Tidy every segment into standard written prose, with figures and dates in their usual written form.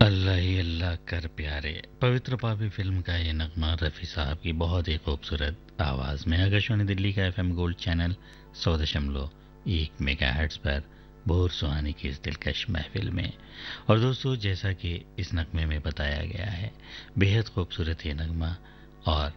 अल्लाह ही अल्लाह कर प्यारे। पवित्र पापी फिल्म का ये नगमा रफ़ी साहब की बहुत ही खूबसूरत आवाज़ में आकाशवाणी दिल्ली का एफएम गोल्ड चैनल 100.1 मेगाहर्ट्ज़ पर भोर सुहानी की इस दिलकश महफिल में। और दोस्तों, जैसा कि इस नगमे में बताया गया है, बेहद खूबसूरत ये नगमा। और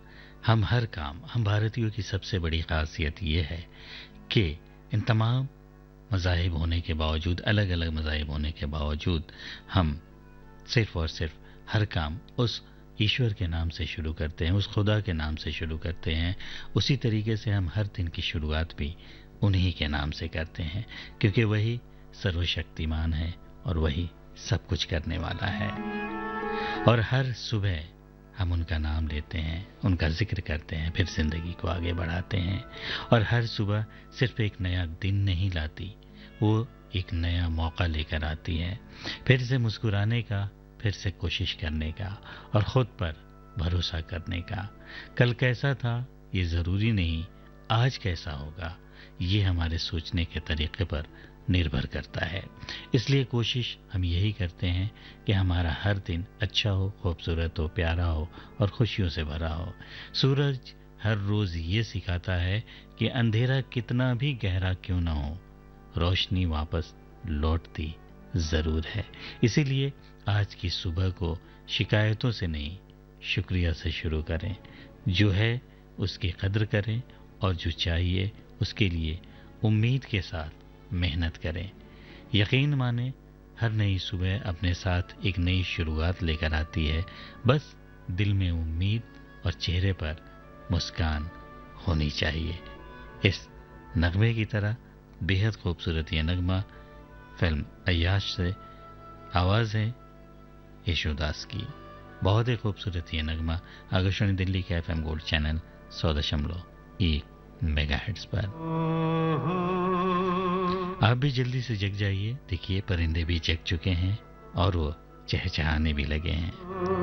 हम भारतीयों की सबसे बड़ी खासियत ये है कि इन तमाम मज़ाहिब होने के बावजूद, अलग अलग मज़ाहिब होने के बावजूद, हम सिर्फ और सिर्फ हर काम उस ईश्वर के नाम से शुरू करते हैं, उस खुदा के नाम से शुरू करते हैं। उसी तरीके से हम हर दिन की शुरुआत भी उन्हीं के नाम से करते हैं, क्योंकि वही सर्वशक्तिमान है और वही सब कुछ करने वाला है। और हर सुबह हम उनका नाम लेते हैं, उनका जिक्र करते हैं, फिर जिंदगी को आगे बढ़ाते हैं। और हर सुबह सिर्फ एक नया दिन नहीं लाती, वो एक नया मौका लेकर आती है, फिर से मुस्कुराने का, फिर से कोशिश करने का और खुद पर भरोसा करने का। कल कैसा था ये ज़रूरी नहीं, आज कैसा होगा ये हमारे सोचने के तरीके पर निर्भर करता है। इसलिए कोशिश हम यही करते हैं कि हमारा हर दिन अच्छा हो, खूबसूरत हो, प्यारा हो और खुशियों से भरा हो। सूरज हर रोज़ ये सिखाता है कि अंधेरा कितना भी गहरा क्यों ना हो, रोशनी वापस लौटती ज़रूर है। इसीलिए आज की सुबह को शिकायतों से नहीं, शुक्रिया से शुरू करें। जो है उसकी कद्र करें और जो चाहिए उसके लिए उम्मीद के साथ मेहनत करें। यकीन माने, हर नई सुबह अपने साथ एक नई शुरुआत लेकर आती है। बस दिल में उम्मीद और चेहरे पर मुस्कान होनी चाहिए। इस नगमे की तरह बेहद खूबसूरत ये नगमा फिल्म अय्याश से, आवाज़ है यशोदास की। बहुत ही खूबसूरत ये नगमा आकाशवाणी दिल्ली के एफएम गोल्ड चैनल 100.1 मेगाहर्ट्ज़ पर। आप भी जल्दी से जग जाइए। देखिए, परिंदे भी जग चुके हैं और वो चहचहाने भी लगे हैं।